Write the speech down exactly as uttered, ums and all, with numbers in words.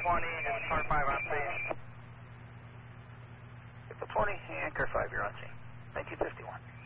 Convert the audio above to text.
twenty and car five on scene. April twenty and car five, you're on scene. nineteen fifty-one.